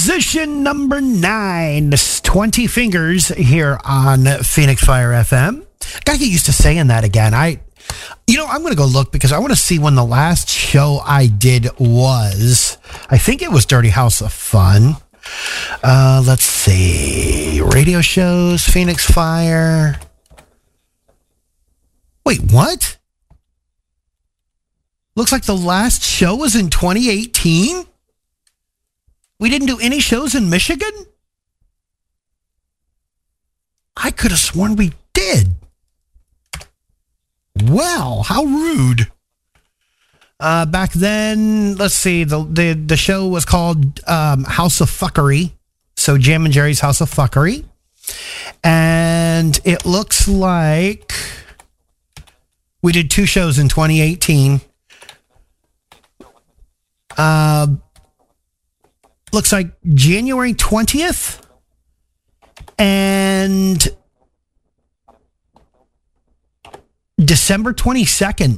Position number 9, 20 Fingers here on Phoenix Fire FM. Gotta get used to saying that again. I'm going to go look because I want to see when the last show I did was. I think it was Dirty House of Fun. Let's see. Radio shows, Phoenix Fire. Wait, what? Looks like the last show was in 2018? We didn't do any shows in Michigan? I could have sworn we did. Well, how rude. Back then, let's see, the show was called House of Fuckery. So Jam and Jerry's House of Fuckery. And it looks like we did 2 shows in 2018. Looks like January 20th and December 22nd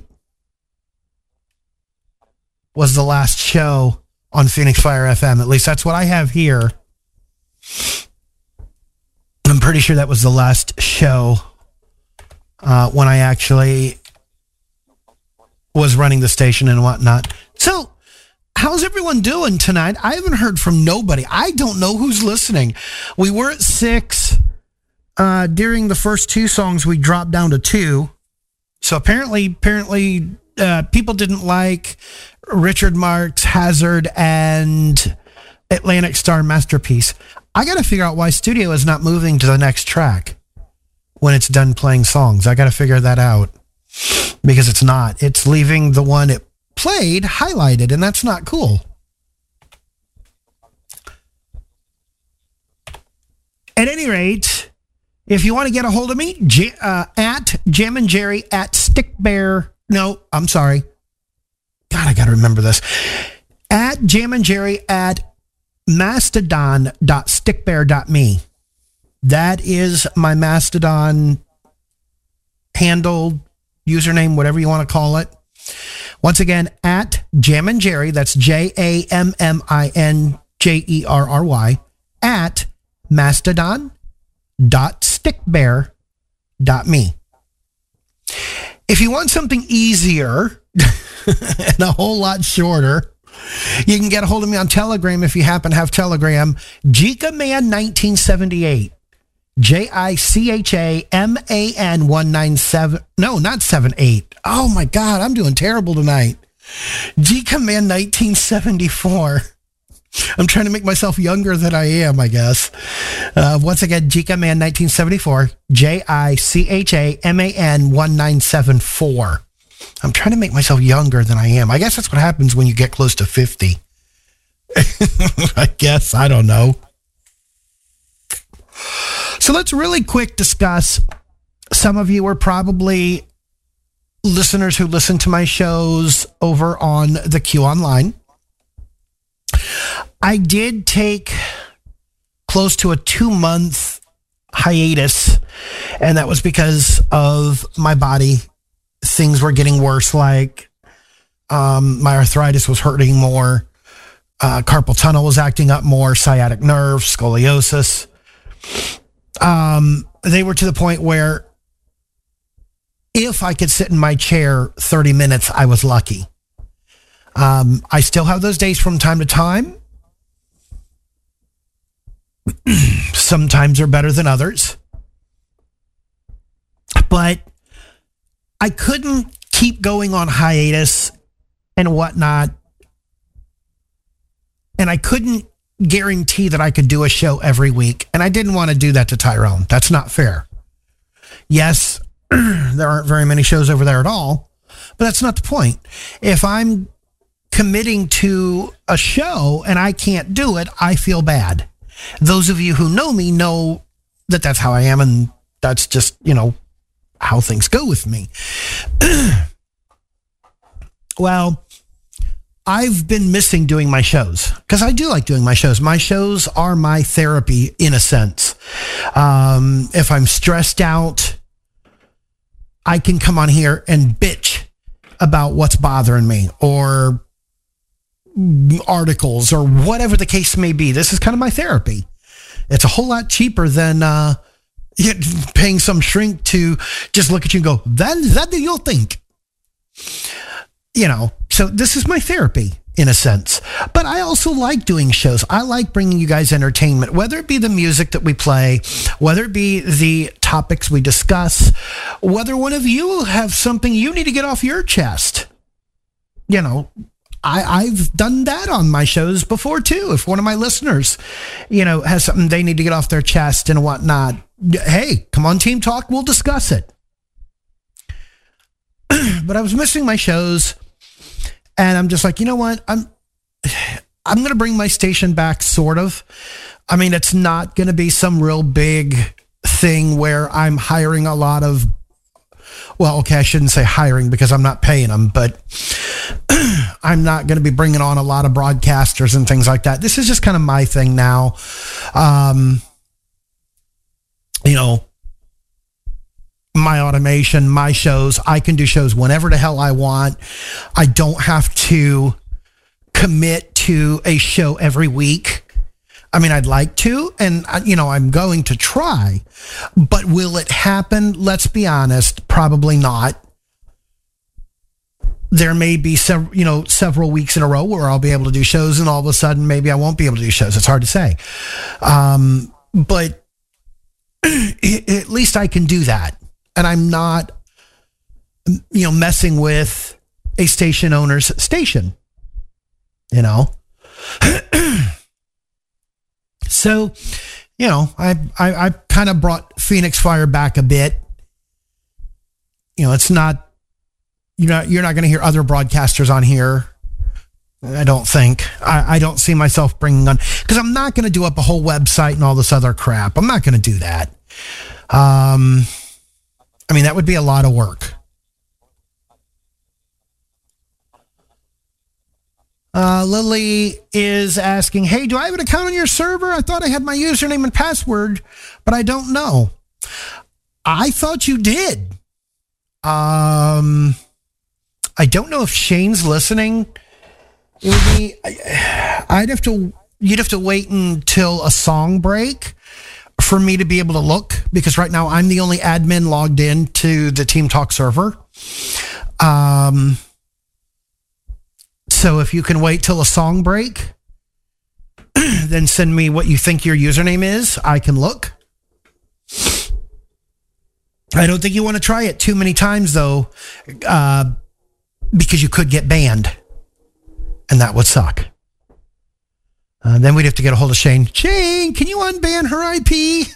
was the last show on Phoenix Fire FM. At least that's what I have here. I'm pretty sure that was the last show when I actually was running the station and whatnot. So, how's everyone doing tonight? I haven't heard from nobody. I don't know who's listening. We were at 6. During the first 2 songs, we dropped down to 2. So apparently, people didn't like Richard Marx, Hazard, and Atlantic Star Masterpiece. I got to figure out why Studio is not moving to the next track when it's done playing songs. I got to figure that out because it's not. It's leaving the one it played highlighted, and that's not cool. At any rate, if you want to get a hold of me, at Jam and Jerry at Stickbear. No, I'm sorry. God, I got to remember this. At Jam and Jerry at mastodon.stickbear.me. That is my Mastodon handle, username, whatever you want to call it. Once again, at Jam and Jerry, that's JAMMINJERRY, at mastodon.stickbear.me. If you want something easier and a whole lot shorter, you can get a hold of me on Telegram if you happen to have Telegram. JicaMan1978. JICHAMAN 197. No, not 78. Oh my God, I'm doing terrible tonight. JicaMan 1974. I'm trying to make myself younger than I am, I guess. Once again, JicaMan 1974. JiCHAMAN 1974. I'm trying to make myself younger than I am. I guess that's what happens when you get close to 50. I guess. I don't know. So let's really quick discuss. Some of you are probably listeners who listen to my shows over on the Q Online. I did take close to a 2-month hiatus, and that was because of my body. Things were getting worse, like my arthritis was hurting more, carpal tunnel was acting up more, sciatic nerve, scoliosis. They were to the point where if I could sit in my chair 30 minutes, I was lucky. I still have those days from time to time. Sometimes are better than others. But I couldn't keep going on hiatus and whatnot. And I couldn't guarantee that I could do a show every week. And I didn't want to do that to Tyrone. That's not fair. Yes, there aren't very many shows over there at all, but that's not the point. If I'm committing to a show and I can't do it, I feel bad. Those of you who know me know that that's how I am, and that's just, how things go with me. Well, I've been missing doing my shows because I do like doing my shows. My shows are my therapy in a sense. If I'm stressed out, I can come on here and bitch about what's bothering me or articles or whatever the case may be. This is kind of my therapy. It's a whole lot cheaper than paying some shrink to just look at you and go, that do you think? So this is my therapy in a sense. But I also like doing shows. I like bringing you guys entertainment, whether it be the music that we play, whether it be the topics we discuss, whether one of you have something you need to get off your chest. I've done that on my shows before too. If one of my listeners, has something they need to get off their chest and whatnot, hey, come on Team Talk, we'll discuss it. But I was missing my shows. And I'm just like, you know what? I'm going to bring my station back, sort of. I mean, it's not going to be some real big thing where I'm hiring a lot of, well, okay, I shouldn't say hiring because I'm not paying them, but I'm not going to be bringing on a lot of broadcasters and things like that. This is just kind of my thing now. My automation, my shows, I can do shows whenever the hell I want. I don't have to commit to a show every week. I mean, I'd like to, and I'm going to try, but will it happen? Let's be honest, probably not. There may be several weeks in a row where I'll be able to do shows, and all of a sudden maybe I won't be able to do shows. It's hard to say. But at least I can do that. And I'm not, messing with a station owner's station, So, I kind of brought Phoenix Fire back a bit. It's not, you're not going to hear other broadcasters on here. I don't think. I don't see myself bringing on, because I'm not going to do up a whole website and all this other crap. I'm not going to do that. That would be a lot of work. Lily is asking, hey, do I have an account on your server? I thought I had my username and password, but I don't know. I thought you did. I don't know if Shane's listening. It would be, you'd have to wait until a song break for me to be able to look, because right now I'm the only admin logged in to the Team Talk server. So if you can wait till a song break, then send me what you think your username is. I can look. I don't think you want to try it too many times though, because you could get banned, and that would suck. Then we'd have to get a hold of Shane. Shane, can you unban her IP?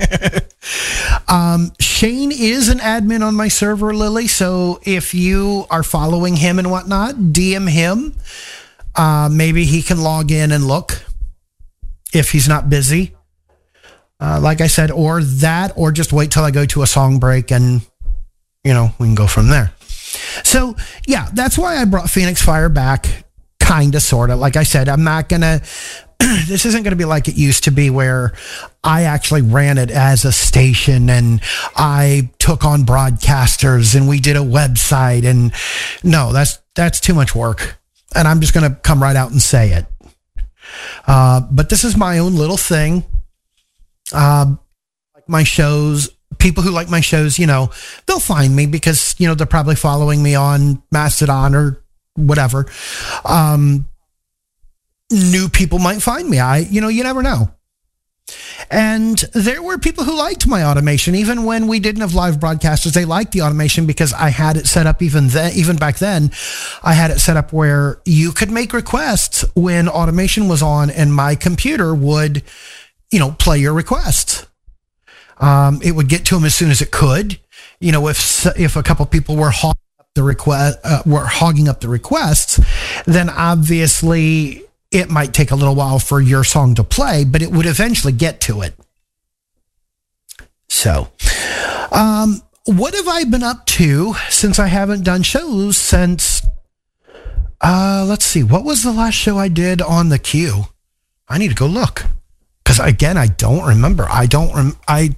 Shane is an admin on my server, Lily. So if you are following him and whatnot, DM him. Maybe he can log in and look if he's not busy. Like I said, or just wait till I go to a song break and, we can go from there. So yeah, that's why I brought Phoenix Fire back. Kind of, sort of. Like I said, I'm not going to, this isn't going to be like it used to be where I actually ran it as a station and I took on broadcasters and we did a website, and no, that's too much work. And I'm just going to come right out and say it. But this is my own little thing. Like my shows, people who like my shows, they'll find me because, they're probably following me on Mastodon or whatever. New people might find me. You never know. And there were people who liked my automation, even when we didn't have live broadcasters. They liked the automation because I had it set up even back then. I had it set up where you could make requests when automation was on, and my computer would, play your requests. It would get to them as soon as it could. If a couple people were hogging up the requests, then obviously it might take a little while for your song to play, but it would eventually get to it. So, what have I been up to since I haven't done shows since, let's see, what was the last show I did on the queue? I need to go look. Because again, I don't remember. I've been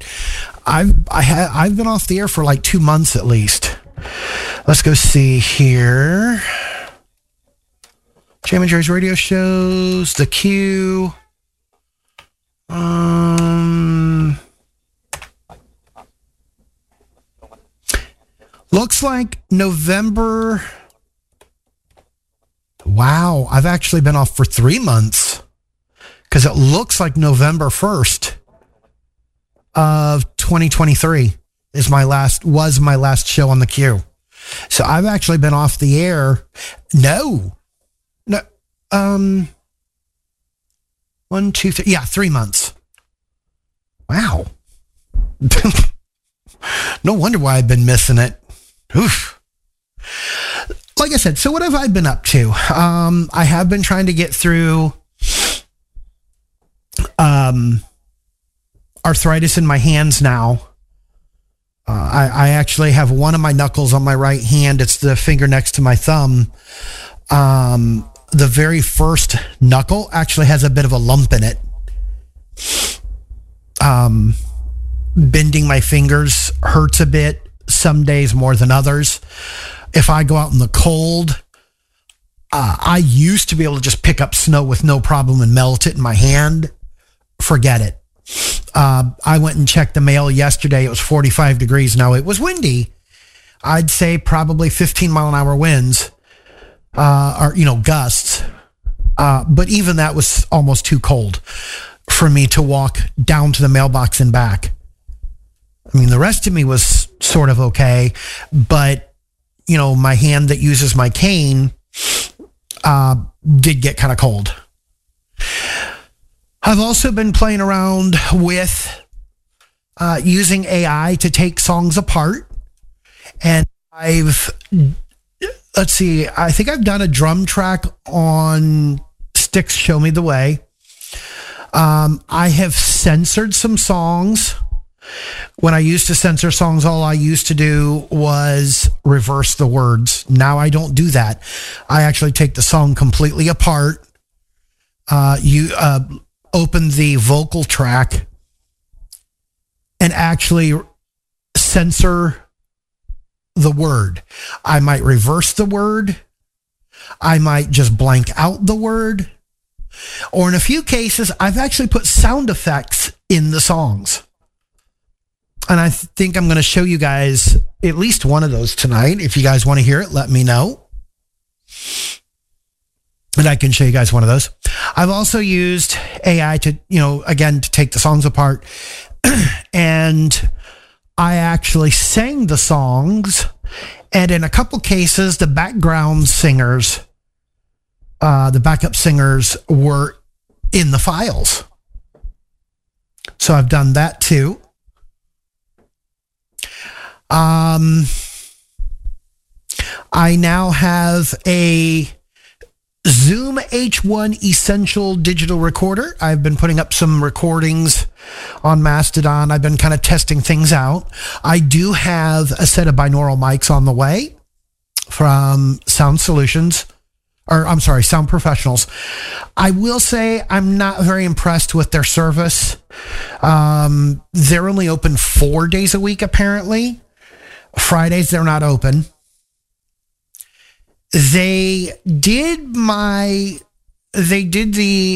off the air for like 2 months at least. Let's go see here. Jam and Jerry's radio shows, the Q. Looks like November. Wow, I've actually been off for 3 months because it looks like November 1st of 2023 was my last show on the Q. So I've actually been off the air. No. 1, 2, 3. Yeah, 3 months. Wow. No wonder why I've been missing it. Oof. Like I said, so what have I been up to? I have been trying to get through arthritis in my hands now. I actually have one of my knuckles on my right hand. It's the finger next to my thumb. The very first knuckle actually has a bit of a lump in it. Bending my fingers hurts a bit, some days more than others. If I go out in the cold, I used to be able to just pick up snow with no problem and melt it in my hand. Forget it. I went and checked the mail yesterday. It was 45 degrees. Now, it was windy. I'd say probably 15 mile an hour winds, or, gusts. But even that was almost too cold for me to walk down to the mailbox and back. I mean, the rest of me was sort of okay, but, my hand that uses my cane did get kind of cold. I've also been playing around with using AI to take songs apart. And I think I've done a drum track on Styx Show Me the Way. I have censored some songs. When I used to censor songs, all I used to do was reverse the words. Now I don't do that. I actually take the song completely apart. You open the vocal track and actually censor the word. I might reverse the word. I might just blank out the word. Or in a few cases, I've actually put sound effects in the songs. And I think I'm going to show you guys at least one of those tonight. If you guys want to hear it, let me know. And I can show you guys one of those. I've also used AI to, again, to take the songs apart. And I actually sang the songs. And in a couple cases, the background singers, the backup singers were in the files. So I've done that too. I now have a Zoom H1 Essential digital recorder. I've been putting up some recordings on Mastodon. I've been kind of testing things out. I do have a set of binaural mics on the way from Sound Professionals. I will say I'm not very impressed with their service. They're only open 4 days a week, apparently. Fridays, they're not open. They did the